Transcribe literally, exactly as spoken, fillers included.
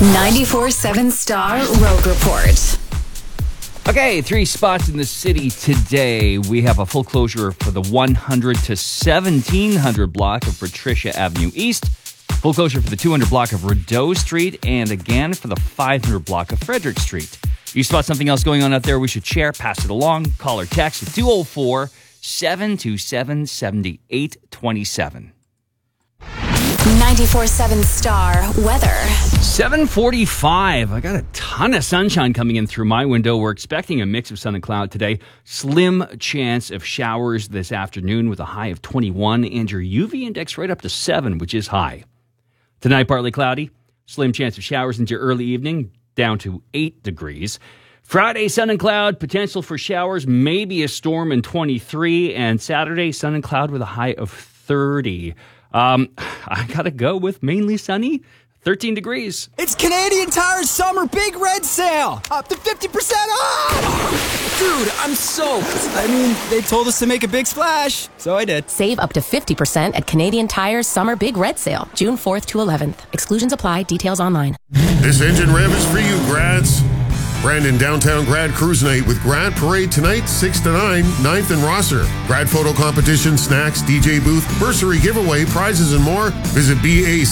ninety-four seven Star Road Report. Okay, three spots in the city today. We have a full closure for the one hundred to seventeen hundred block of Patricia Avenue East. Full closure for the two hundred block of Rideau Street. And again for the five hundred block of Frederick Street. If you spot something else going on out there we should share, pass it along. Call or text at two oh four, seven two seven, seven eight two seven. ninety-four seven Star Weather. seven forty-five. I got a ton of sunshine coming in through my window. We're expecting a mix of sun and cloud today. Slim chance of showers this afternoon with a high of twenty-one and your U V index right up to seven, which is high. Tonight, partly cloudy. Slim chance of showers into early evening, down to eight degrees. Friday, sun and cloud, potential for showers, maybe a storm in twenty-three. And Saturday, sun and cloud with a high of thirty. Um, I gotta go with mainly sunny, thirteen degrees. It's Canadian Tire's summer big red sale. Up to fifty percent off. Dude, I'm soaked. I mean, they told us to make a big splash, so I did. Save up to fifty percent at Canadian Tire's summer big red sale, June fourth to eleventh. Exclusions apply. Details online. This engine rev is for you, grads. Brandon Downtown Grad Cruise Night with Grad Parade tonight, six to nine, ninth and Rosser. Grad photo competition, snacks, D J booth, bursary giveaway, prizes, and more. Visit B A